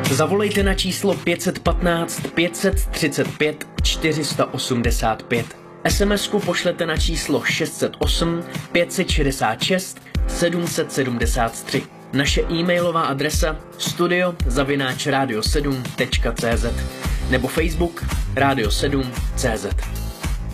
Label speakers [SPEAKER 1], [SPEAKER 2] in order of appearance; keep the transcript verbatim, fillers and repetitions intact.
[SPEAKER 1] Zavolejte na číslo pět jedna pět pět tři pět čtyři osm pět. es em esku pošlete na číslo šest set osm pět set šedesát šest sedm set sedmdesát tři. Naše e-mailová adresa studio zavináč radio sedm tečka cé zet nebo Facebook radio sedm tečka cé zet.